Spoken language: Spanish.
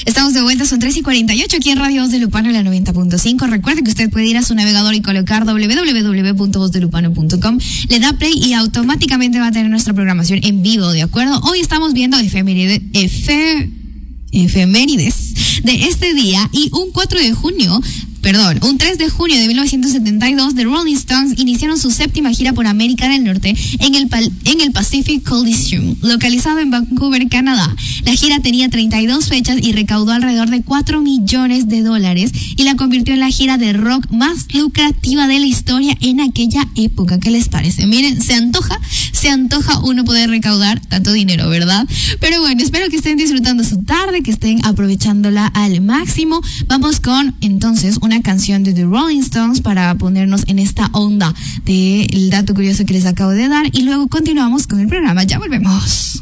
Estamos de vuelta, son 3:48 aquí en Radio Voz de Lupano, la 90.5. Recuerde que usted puede ir a su navegador y colocar www.vozdelupano.com, le da play y automáticamente va a tener nuestra programación en vivo, ¿de acuerdo? Hoy estamos viendo efemérides de este día y un 3 de junio de 1972, The Rolling Stones iniciaron su séptima gira por América del Norte en el Pacific Coliseum, localizado en Vancouver, Canadá. La gira tenía 32 fechas y recaudó alrededor de $4 millones y la convirtió en la gira de rock más lucrativa de la historia en aquella época. ¿Qué les parece? Miren, se antoja uno poder recaudar tanto dinero, ¿verdad? Pero bueno, espero que estén disfrutando su tarde, que estén aprovechándola al máximo. Vamos con, entonces, una canción de The Rolling Stones para ponernos en esta onda del dato curioso que les acabo de dar y luego continuamos con el programa. Ya volvemos.